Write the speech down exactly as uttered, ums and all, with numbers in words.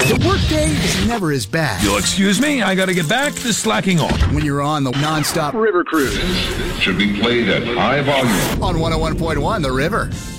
The workday is never as bad You'll excuse me, I gotta get back to slacking off. when you're on the non-stop river cruise Should be played at high volume. on one oh one point one The River.